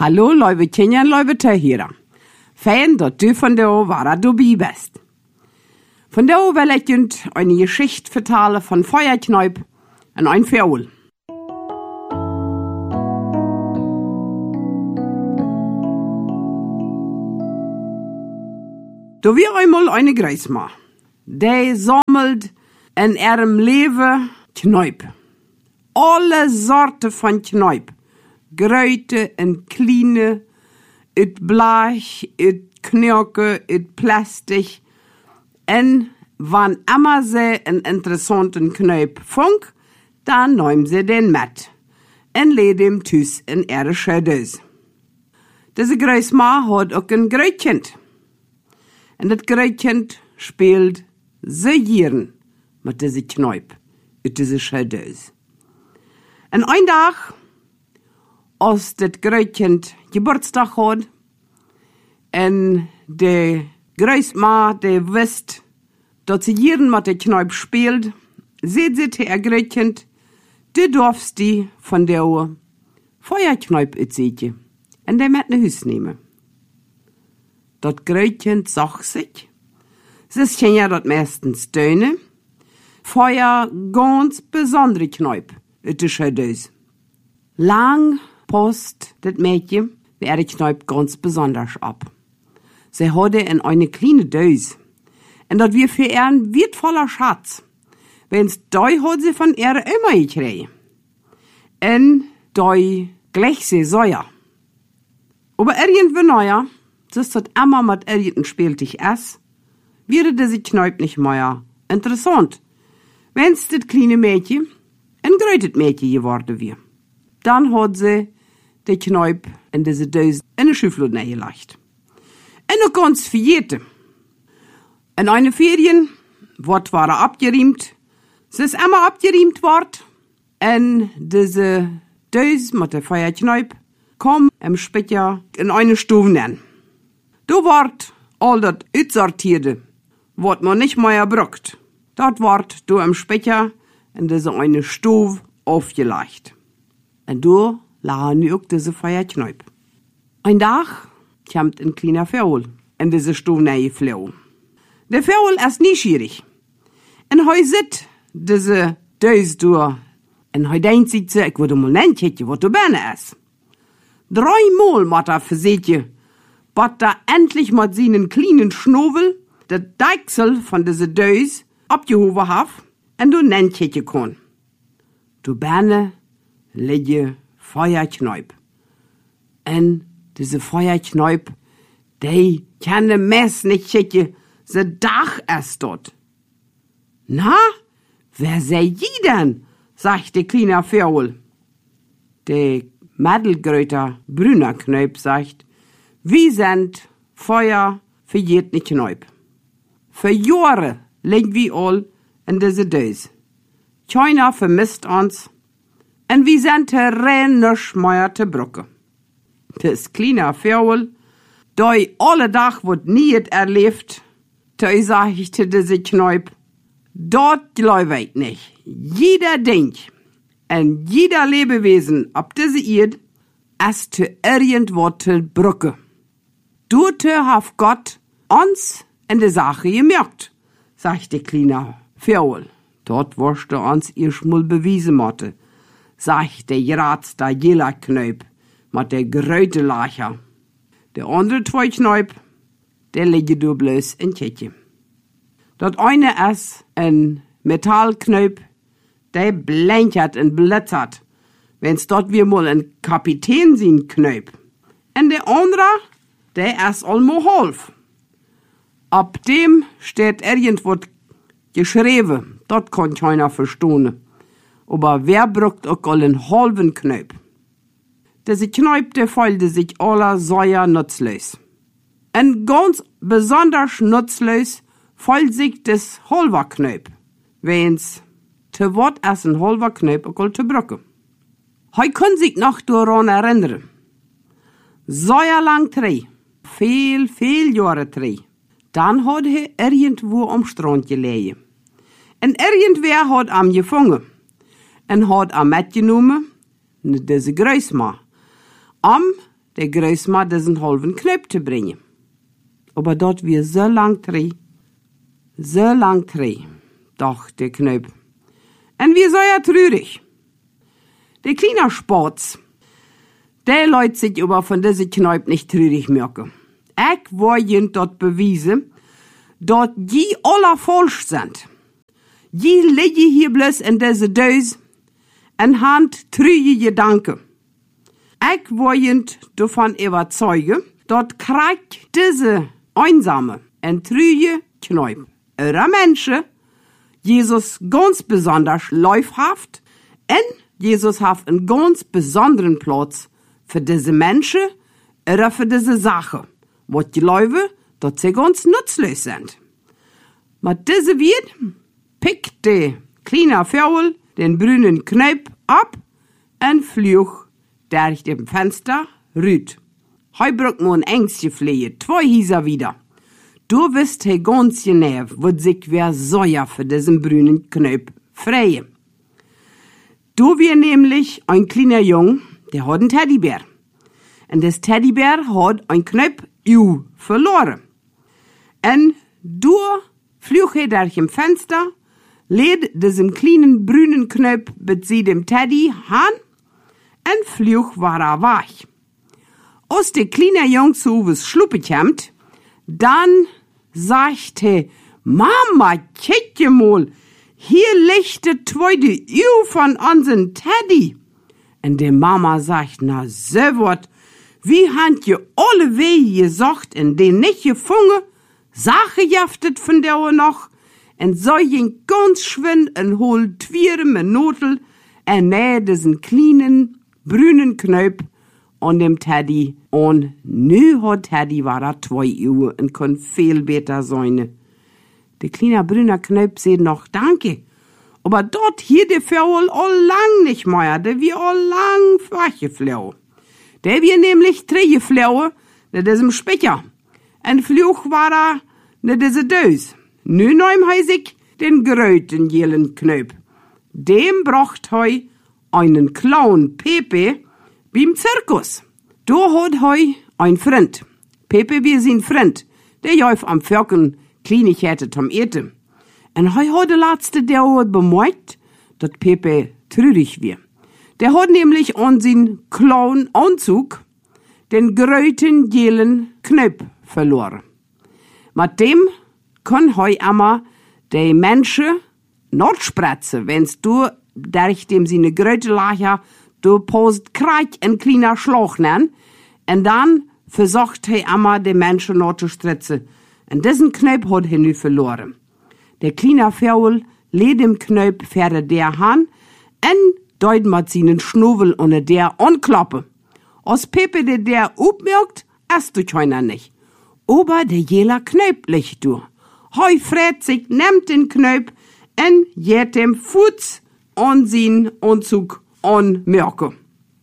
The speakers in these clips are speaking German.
Hallo, lieve kinderen, lieve toehörer. Fijn dat du van der waar dabei bist. Von der will ich uns eine Geschichte vertellen von Feuerkneip und ein Vogel. Da war einmal eine Großma, die sammelt in ihrem Leben Knäup. Alle Sorten von Knäup. Gröte und kleine, it Blech, it Knirke, it Plastik. Und wann immer sie einen interessanten Knäup funk, dann nehmen sie den mit und legen dem Tüß in ihre Schädels. Diese Großma hat auch ein Grötkind. Und das Grötkind spielt sehr gern mit diesem Knäup, mit diesen Schädels. Und ein Tag, als das Grötkind Geburtstag hat, und die Großma, die wisst, dass sie jeden mit dem Knäup spielt, seht sie zu ihr Grötkind, du darfst die von der Feuerknäup erzählen und der mit ne Hüs nehmen. Das Grötkind sagt sich, sie kennen ja das meistens Döne, Feuer ganz besondere Knäup, it ist das. Lang passt das Mädchen ihre Knäup ganz besonders ab. Sie hatte in eine kleine Dös. Und das wir für ihr ein wertvoller Schatz. Wenn's doi hat sie von ihr immer gekriegt. Und doi gleich sie Säuer. Aber irgendwann neuer, das das immer mit irgendein spieltig ist, wäre diese Knäup nicht mehr interessant. Wenn's das kleine Mädchen ein grötet Mädchen geworden wäre. Dann hat sie die Knäup in diese Döse in eine Schüffel gelegt. Und noch ganz verjährte. In eine Ferien, wird war abgeriemt. Sie ist immer abgeriemt wort. Und diese Döse mit der Feuerknäup kommt im Spätjahr in eine Stube nennen. Da wird all das Utsortierte, was man nicht mehr braucht. Das wird da im Spätjahr in diese eine Stube aufgelegt. Und da lagen auch diese Feuerknäup. Ein Tag kommt ein kleiner Vogel in diese Stube geflogen. Der Vogel ist neugierig. Und er sieht diese Döse durch. Und er denkt sich, ich würde mal nennen, was da bin ist. 3 Mal muss er versehen, bis er endlich mit seinen kleinen Schnobel der Deichsel von dieser Döse abgehoben hat und du nennt kann. Du Berne liege Feuerknäup. Und diese Feuerknäup, die kann de Mess nicht schicken, se Dach ist dort. Na, wer sei je denn? Sagt der kleine Vogel. Der mittelgrößer brüner Knäup sagt, wir sind Feuer für jeden Knäup. Für Jahre liegen wir all in diese Döse. Keiner vermisst uns. Und wir sind rein nisch mehr te Brücke. Das kleine Vogel, doi alle Tag wird nie erlebt, da sag ich zu diese Knäup, dort glaube ich nicht. Jeder Ding und jeder Lebewesen ab diese Erde ist zu irgendwo te Brücke. Dort hat Gott uns in der Sache gemerkt, sagt der kleine Vogel. Dort wirst du uns erst mal bewiesen müssen, sagt der geratste Jela-Knäup mit der gröte Lacher. Der andere 2 Knäup, der liegen du bloß in Tschechien. Das eine ist ein Metallknäup, der blenchert und blitzert, wenn's dort wir mal ein Kapitän sehen Knäup. Und der andere, der ist allmo half. Ab dem steht irgendwo geschrieben, dort kann keiner verstehen. Aber wer braucht auch einen halben Knäup? Diese Knäup, der fällt sich aller Säuer nutzlos. Und ganz besonders nutzlos fällt sich das halber Knäup, wenn's te wat as ein halber Knäup auch te brücke. Heu kann sich noch daran erinnern. Säuerlang drei, viel Jahre drei. Dann hat er irgendwo am Strand gelegen. Und irgendwer hat ihn gefangen. Und hat ihn mitgenommen, diese Großma, der Großma diesen halben Knöpf zu bringen. Aber dort wir so lang dreh, doch der Knöpf. Und wir so ja trürig. Der kleine Sports, der Leute sich aber von diesem Knöpf nicht trürig merken. Ich wollte dort beweisen, dass die alle falsch sind. Die liegen hier bloß in diese Döse und haben trüge Gedanken. Ich wollte davon überzeugen, dass kriegt diese einsame und trüge Knöpf ihrer Menschen Jesus ganz besonders läufhaft und Jesus hat einen ganz besonderen Platz für diese Menschen oder für diese Sache, wo die Leute, dass sie ganz nutzlos sind. Mit diese wird, pickt der kleine Vogel den brünen Knöpf ab und flücht durch dem Fenster rüt. Heu braucht man Ängste fliehen, 2 Hieser wieder. Du wirst he ganz genau, wo sich wer soja für diesen brünen Knöpf freie. Du wir nämlich ein kleiner Jung, der hat einen Teddybär. Und das Teddybär hat ein Knöpf verloren. Und du flüch he durch dem Fenster, lädt diesem kleinen brünen Knöpf mit sie dem Teddy han, und flüch war weich. Als der kleine Jung zu was Schluppe kämmt, dann sagte, Mama, kicke mal, hier liegt der zweite Uhr von unseren Teddy. Und die Mama sagt, na so wat, wie habt ihr alle Wege gesagt und den nicht gefunden? Sache jaftet von der Uhr noch, und so ging ganz schwind und holt 2 Minuten und nähe diesen kleinen brünen Knöpf an dem Teddy. Und nu hat Teddy war da 2 Uhr und kann viel besser sein. Der kleine brüne Knöpf sagt noch Danke. Aber dort hier der Vogel all lang nicht mehr, der wir all lang weggeflogen. Der wir nämlich geflogen, mit diesem Specher. Ein Fluch war da, ne diese Dös. Nu neum heisig den gröten jelen Knöpf. Dem brocht heu einen Clown Pepe beim Zirkus. Du hat heu ein Freund. Pepe wir sin Freund. Der jäuf am Förken klinig hätte zum Ete. Und heu hat der letzte der hat bemerkt, dass Pepe trürig wir. Der hat nämlich an sin Clown-Anzug den gröten jelen Knöpf verloren. Mit dem kann heu einmal die Menschen notspretzen, wenn's du durch dem sine gröte Lacher du post Kreich ein kleiner Schlauch nennen, und dann versucht he einmal die Menschen notzustritzen. Und diesen Knöpf hat he nu verloren. Der kleine Vogel lädt dem Knöpf fährt der Hand und deut mit seinen Schnubbel unter der anklappe. Als Pepe der upmerkt, erst du keiner nicht. Aber der jela Knöpf liegt du. Heu fräht sich, nimmt den Knöpf und jäht dem Fuß an sin Anzug anmerke.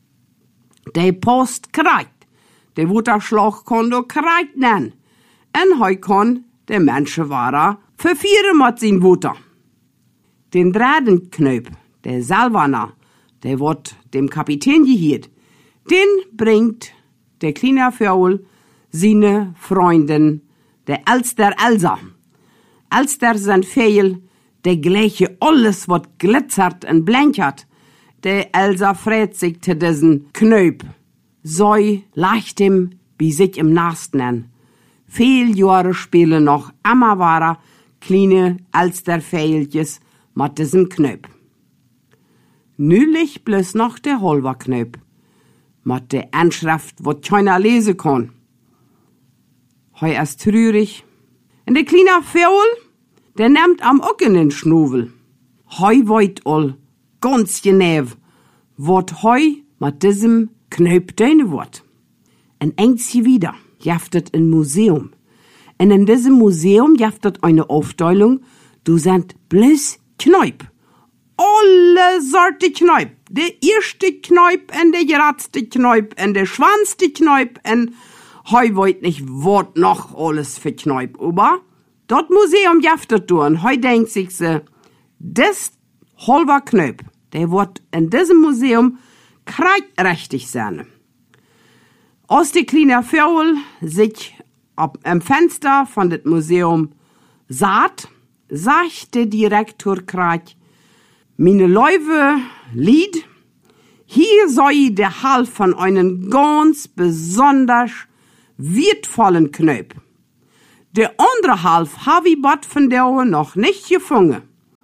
Der Post kreigt. Der Wutterschlag kann du kreigt nennen. Und heu kann der Menschenwahrer verfieren mit sin Wutter. Den Dradenknöpf, der Salvaner, der wird dem Kapitän gehiert, den bringt der kleine Vogel seine Freundin, der Elster Elsa. Elster sind Fehl, der gleiche alles, wat glitzert und blänchert. Der Elsa frät sich zu diesen Knöpf. So leicht ihm wie sich im Nasten an. Viel Jahre spielen noch immer wahrer kleine Elsterfehljes mit diesem Knöpf. Nülich bloß noch der Holverknöpf, mit der Anschrift, wo keiner lesen kann. Heu ist trürig. Und der kleine Vogel, der nimmt am Ocken den Schnuvel. Heu weut all, ganz genau, wat heu mit diesem Knöpf deine wird. Und engst wieder, jaftet ein Museum. Und in diesem Museum jaftet eine Aufteilung, du sind bloß Knöpf. Alle Sorte Knöpf. Der erste Knöpf und der geratste Knöpf und der schwanzte Knöpf und heu wollt nicht, wat noch alles für Knöpf. Aber dort Museum jaftet du und heu denkt sich se, das halber Knöpf, der wird in diesem Museum kreitrechtig sein. Als die kleine Vögel sich am Fenster von das Museum saht, sagt der Direktor grad, meine Leute, Lied, hier soll der Half von einem ganz besonders wertvollen Knöp. Der andere Half habe ich bot von der noch nicht gefunden.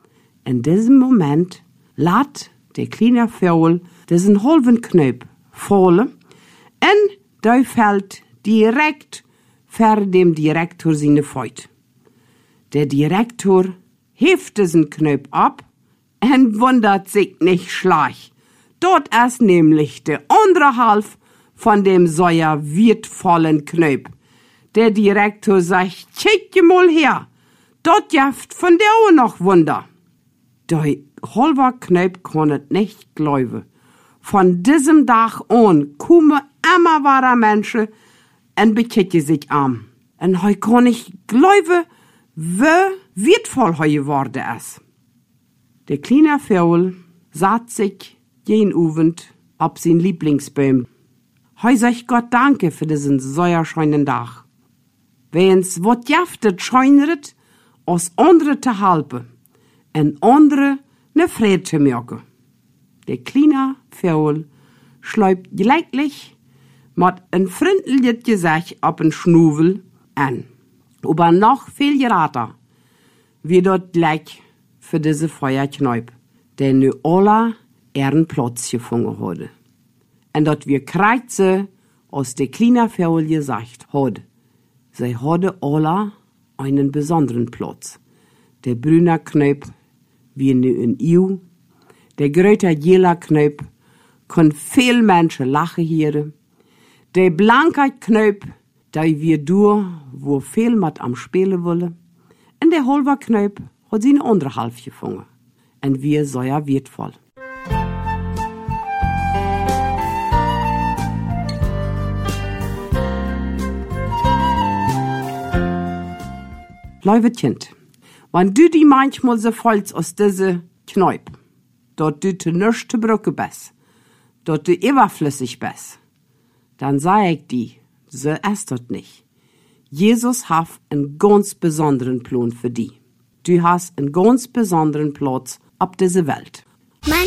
In diesem Moment lädt der kleine Vogel diesen halben Knöp fallen und der fällt direkt vor dem Direktor seine Feut. Der Direktor hebt diesen Knöp ab und wundert sich nicht schlecht. Dort ist nämlich der andere Half von dem säuer wertvollen Knöp. Der Direktor sagt, check mal her, dort jaft von der auch noch Wunder. Der halber Knöp kann es nicht glauben. Von diesem Tag an kommen immer wahre Menschen und beketten sich an. Und heu kann ich glauben, wie wertvoll heu geworden ist. Der kleine Vogel satt sich jeden Abend auf sein Lieblingsbaum. Heu sagt Gott danke für diesen säuerscheinen Tag. Wenn's wat jaftet scheineret, aus andere te helpen en andere ne Friede te merken. Der kleine Vogel schleibt gleich mit ein freundliches Gesicht auf den Schnuvel an. Aber noch viel gerater wird dort gleich für diese Feuerkneip, der nu alle ihren Platz gefunden hatte. Und dort wir Kreuze aus der kleinen Vogel gesagt hat, sie hatte alle einen besonderen Platz. Der brüne Knöp wie nu in Iu, der gröte jela Knöp kann viel Menschen lachen hören. Der blanke Knöp, der wir durch, wo viel mit am Spielen wollen. Und der halbe Knöp hat seine andere Half gefunden. Und wir so ja wertvoll. Liebes Kind, wenn du die manchmal so vollst aus diese Knöp, dort du zu nichts zu Brücke bist, dort du überflüssig bist, dann sag ich dir, so ist das nicht. Jesus hat einen ganz besonderen Plan für dich. Du hast einen ganz besonderen Platz auf dieser Welt.